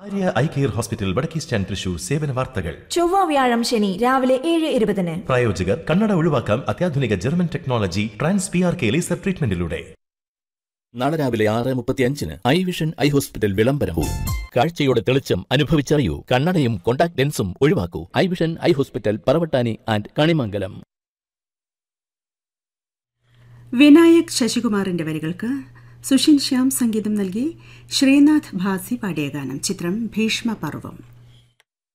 Arya eye care hospital വടക്കേ stand Thrissur സേവന വാർത്തകൾ ചൊവ്വ വ്യാഴം ശനി രാവിലെ 7:20. പ്രായോജകർ കണ്ണട ഒഴിവാക്കാം അത്യാധുനിക German technology trans PRK laser ട്രീറ്റ്മെന്റിലൂടെ. നാളെ രാവിലെ 6:35 ഐ വിഷൻ ഐ ഹോസ്പിറ്റൽ വിളംബരവും. കാഴ്ചയുടെ തെളിച്ചം അനുഭവിച്ചറിയൂ. കണ്ണടയും contact ലെൻസും ഒഴിവാക്കൂ. I vision eye hospital, Paravattani and Kanimangalam. Vinayak ശശികുമാറിന്റെ വരികൾക്ക് സുഷിൻ ശ്യാം സംഗീതം നൽകി ശ്രീനാഥ് ഭാസി പാടിയ ഗാനം. ചിത്രം ഭീഷ്മ പർവം.